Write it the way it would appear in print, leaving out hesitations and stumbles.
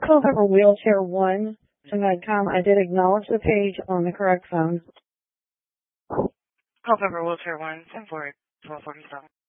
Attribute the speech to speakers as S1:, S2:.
S1: Culpepper Wheelchair 1. I did acknowledge the page on the correct phone.
S2: Culpepper Wheelchair 1, 10-4, 1247.